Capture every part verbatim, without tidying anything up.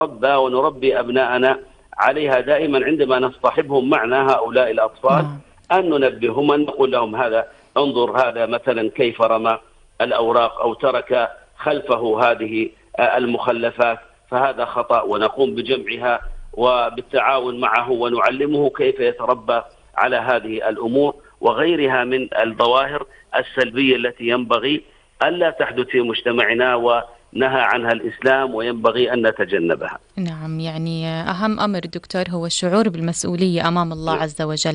نتربى ونربي أبناءنا عليها دائما عندما نصطحبهم معنا هؤلاء الأطفال، أن ننبههم، أن نقول لهم هذا انظر هذا مثلا كيف رمى الأوراق أو ترك خلفه هذه المخلفات، فهذا خطأ، ونقوم بجمعها وبالتعاون معه ونعلمه كيف يتربى على هذه الأمور وغيرها من الظواهر السلبية التي ينبغي ألا تحدث في مجتمعنا ونهى عنها الإسلام وينبغي أن نتجنبها. نعم، يعني أهم أمر دكتور هو الشعور بالمسؤولية أمام الله عز وجل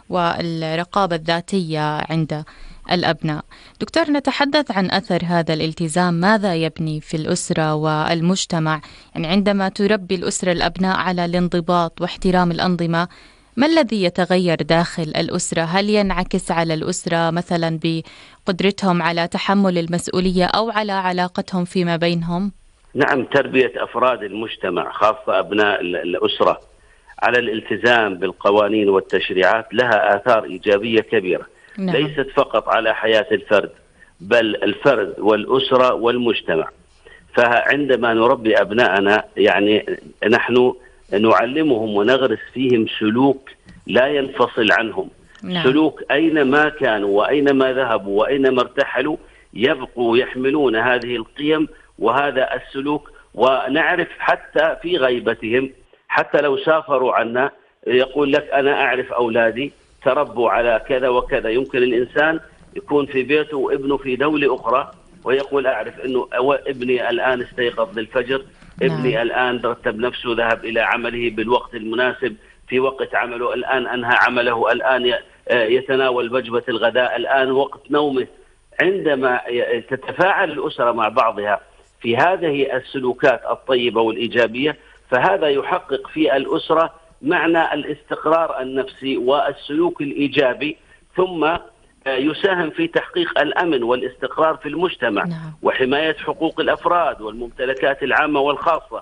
والرقابة الذاتية عند الأبناء. دكتور، نتحدث عن أثر هذا الالتزام، ماذا يبني في الأسرة والمجتمع؟ يعني عندما تربي الأسرة الأبناء على الانضباط واحترام الأنظمة، ما الذي يتغير داخل الأسرة؟ هل ينعكس على الأسرة مثلا بقدرتهم على تحمل المسؤولية أو على علاقتهم فيما بينهم؟ نعم، تربية أفراد المجتمع خاصة أبناء الأسرة على الالتزام بالقوانين والتشريعات لها آثار إيجابية كبيرة. نعم. ليست فقط على حياة الفرد، بل الفرد والأسرة والمجتمع. فعندما نربي أبناءنا يعني نحن نعلمهم ونغرس فيهم سلوك لا ينفصل عنهم. نعم. سلوك أينما كانوا وأينما ذهبوا وأينما ارتحلوا يبقوا يحملون هذه القيم وهذا السلوك، ونعرف حتى في غيبتهم، حتى لو سافروا عنا يقول لك أنا أعرف أولادي تربوا على كذا وكذا. يمكن الإنسان يكون في بيته وابنه في دولة أخرى ويقول أعرف أنه ابني الآن استيقظ للفجر، ابني نعم. الآن رتب نفسه، ذهب إلى عمله بالوقت المناسب في وقت عمله، الآن أنهى عمله، الآن يتناول وجبة الغداء، الآن وقت نومه. عندما تتفاعل الأسرة مع بعضها في هذه السلوكات الطيبة والإيجابية، فهذا يحقق في الأسرة معنى الاستقرار النفسي والسلوك الإيجابي، ثم يساهم في تحقيق الأمن والاستقرار في المجتمع. نعم. وحماية حقوق الأفراد والممتلكات العامة والخاصة،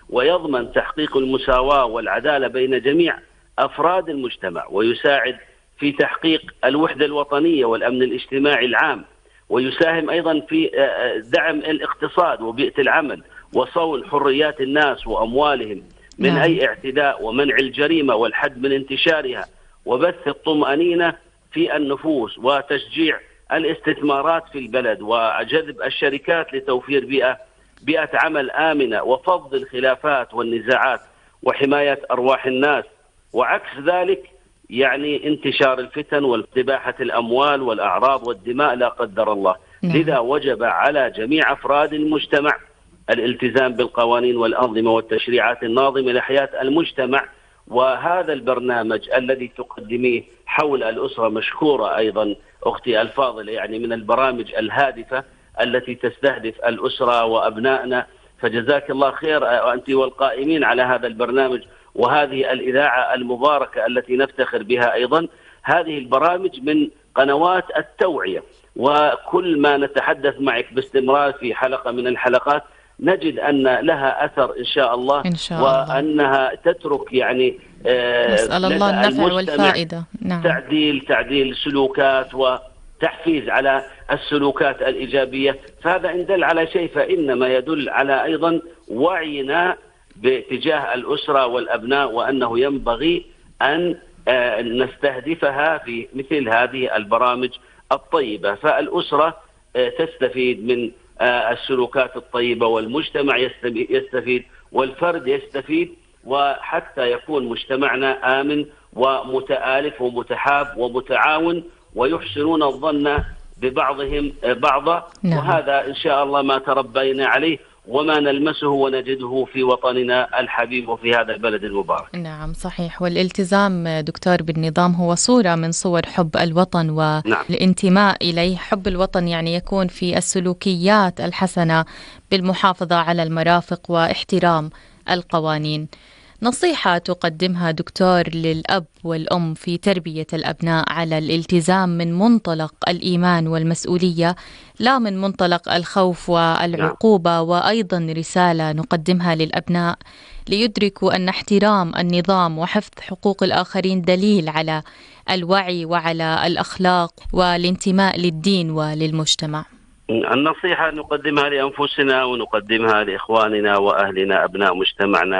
ويضمن تحقيق المساواة والعدالة بين جميع أفراد المجتمع، ويساعد في تحقيق الوحدة الوطنية والأمن الاجتماعي العام، ويساهم أيضا في دعم الاقتصاد وبيئة العمل وصون حريات الناس وأموالهم من نعم. أي اعتداء، ومنع الجريمة والحد من انتشارها، وبث الطمأنينة في النفوس، وتشجيع الاستثمارات في البلد، وجذب الشركات لتوفير بيئة بيئة عمل آمنة، وفض الخلافات والنزاعات، وحماية أرواح الناس. وعكس ذلك يعني انتشار الفتن واستباحة الأموال والأعراض والدماء لا قدر الله. نعم. لذا وجب على جميع أفراد المجتمع الالتزام بالقوانين والأنظمة والتشريعات الناظمة لحياة المجتمع. وهذا البرنامج الذي تقدميه حول الأسرة مشكورة أيضا أختي الفاضلة، يعني من البرامج الهادفة التي تستهدف الأسرة وأبنائنا، فجزاك الله خير أنت والقائمين على هذا البرنامج وهذه الإذاعة المباركة التي نفتخر بها أيضا. هذه البرامج من قنوات التوعية، وكل ما نتحدث معك باستمرار في حلقة من الحلقات نجد أن لها أثر إن شاء الله، إن شاء وأنها الله. تترك يعني نسأل الله النفع والفائدة. نعم. تعديل تعديل سلوكات وتحفيز على السلوكات الإيجابية. فهذا إن دل على شيء فإنما يدل على أيضا وعينا باتجاه الأسرة والأبناء، وأنه ينبغي أن نستهدفها في مثل هذه البرامج الطيبة. فالأسرة تستفيد من السلوكات الطيبة، والمجتمع يستفيد، والفرد يستفيد، وحتى يكون مجتمعنا آمن ومتآلف ومتحاب ومتعاون، ويحسنون الظن ببعضهم بعضا. نعم. وهذا إن شاء الله ما تربينا عليه وما نلمسه ونجده في وطننا الحبيب وفي هذا البلد المبارك. نعم صحيح. والالتزام دكتور بالنظام هو صورة من صور حب الوطن والانتماء إليه. حب الوطن يعني يكون في السلوكيات الحسنة بالمحافظة على المرافق واحترام القوانين. نصيحة تقدمها دكتور للأب والأم في تربية الأبناء على الالتزام من منطلق الإيمان والمسؤولية، لا من منطلق الخوف والعقوبة، وأيضا رسالة نقدمها للأبناء ليدركوا أن احترام النظام وحفظ حقوق الآخرين دليل على الوعي وعلى الأخلاق والانتماء للدين وللمجتمع. النصيحة نقدمها لأنفسنا ونقدمها لإخواننا وأهلنا أبناء مجتمعنا.